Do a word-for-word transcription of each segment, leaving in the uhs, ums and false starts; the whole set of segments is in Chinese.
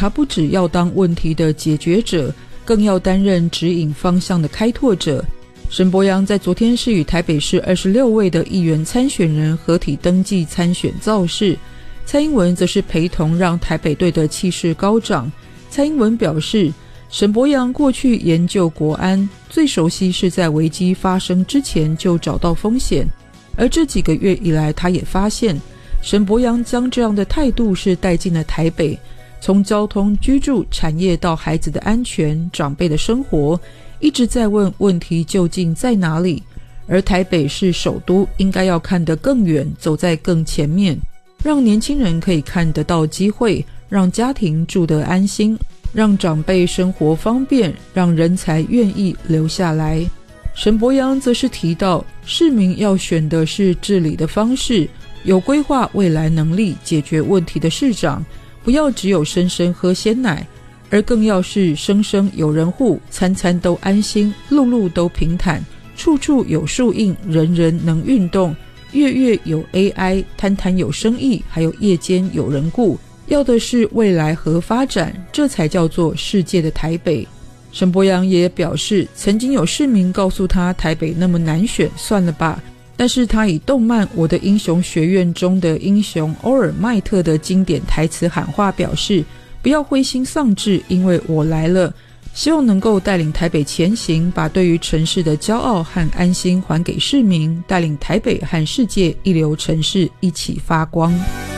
他不只要当问题的解决者，更要担任指引方向的开拓者。沈伯洋在昨天是与台北市二十六位的议员参选人合体登记参选造势，蔡英文则是陪同，让台北队的气势高涨。蔡英文表示，沈伯洋过去研究国安，最熟悉是在危机发生之前就找到风险，而这几个月以来，他也发现沈伯洋将这样的态度是带进了台北，从交通、居住、产业到孩子的安全、长辈的生活，一直在问问题究竟在哪里。而台北是首都，应该要看得更远，走在更前面，让年轻人可以看得到机会，让家庭住得安心，让长辈生活方便，让人才愿意留下来。沈伯洋则是提到，市民要选的是治理的方式，有规划未来能力解决问题的市长，不要只有生生喝鲜奶，而更要是生生有人护，餐餐都安心，路路都平坦，处处有树荫，人人能运动，月月有 A I， 摊摊有生意，还有夜间有人顾，要的是未来和发展，这才叫做世界的台北。沈伯洋也表示，曾经有市民告诉他台北那么难选，算了吧，但是他以动漫《我的英雄学院》中的英雄欧尔麦特的经典台词喊话，表示不要灰心丧志，因为我来了，希望能够带领台北前行，把对于城市的骄傲和安心还给市民，带领台北和世界一流城市一起发光。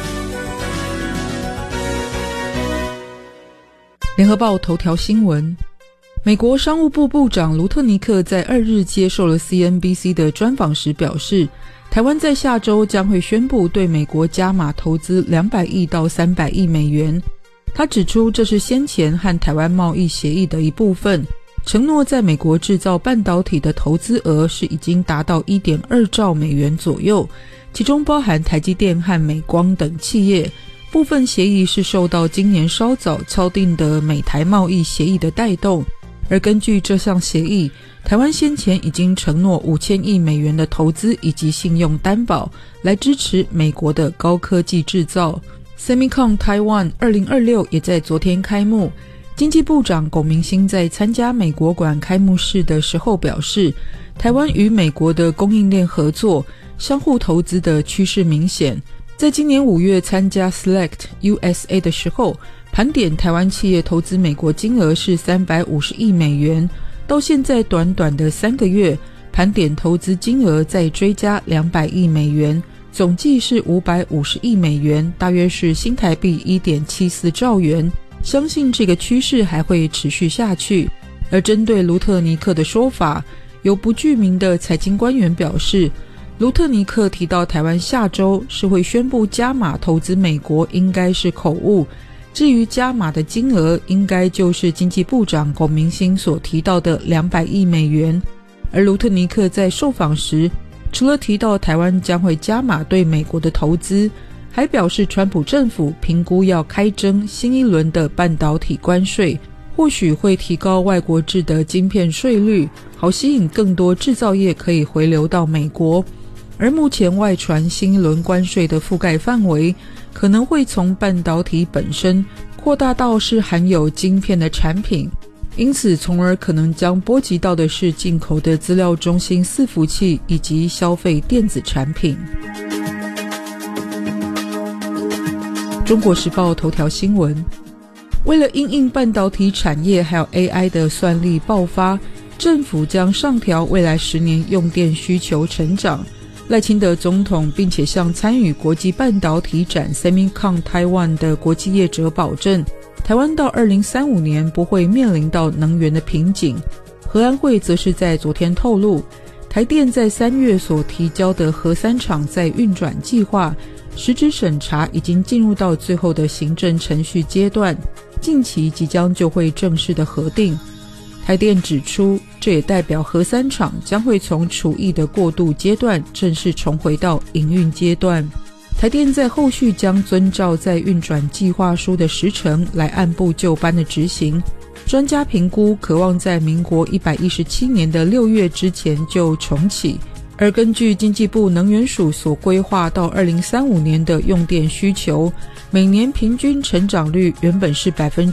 联合报头条新闻，美国商务部部长卢特尼克在二日接受了 C N B C 的专访时表示，台湾在下周将会宣布对美国加码投资两百亿到三百亿美元。他指出，这是先前和台湾贸易协议的一部分，承诺在美国制造半导体的投资额是已经达到 一点二兆美元左右，其中包含台积电和美光等企业。部分协议是受到今年稍早敲定的美台贸易协议的带动，而根据这项协议，台湾先前已经承诺五千亿美元的投资以及信用担保，来支持美国的高科技制造。Semicon Taiwan 二零二六也在昨天开幕，经济部长龚明鑫在参加美国馆开幕式的时候表示，台湾与美国的供应链合作，相互投资的趋势明显。在今年五月参加 Select U S A 的时候，盘点台湾企业投资美国金额是三百五十亿美元，到现在短短的三个月，盘点投资金额再追加两百亿美元，总计是五百五十亿美元，大约是新台币 一点七四兆元。相信这个趋势还会持续下去。而针对卢特尼克的说法，有不具名的财经官员表示，卢特尼克提到台湾下周是会宣布加码投资美国，应该是口误。至于加码的金额，应该就是经济部长龚明鑫所提到的两百亿美元。而卢特尼克在受访时，除了提到台湾将会加码对美国的投资，还表示川普政府评估要开征新一轮的半导体关税，或许会提高外国制的晶片税率，好吸引更多制造业可以回流到美国。而目前外传新一轮关税的覆盖范围可能会从半导体本身扩大到是含有晶片的产品，因此从而可能将波及到的是进口的资料中心伺服器以及消费电子产品。中国时报头条新闻，为了因应半导体产业还有 A I 的算力爆发，政府将上调未来十年用电需求成长。赖清德总统并且向参与国际半导体展 Semicon Taiwan 的国际业者保证，台湾到二零三五年不会面临到能源的瓶颈。核安会则是在昨天透露，台电在三月所提交的核三厂在运转计划实质审查已经进入到最后的行政程序阶段，近期即将就会正式的核定。台电指出，这也代表核三厂将会从除役的过渡阶段正式重回到营运阶段。台电在后续将遵照在运转计划书的时程来按部就班的执行。专家评估可望在民国一百一十七年的六月之前就重启。而根据经济部能源署所规划到二零三五年的用电需求，每年平均成长率原本是 百分之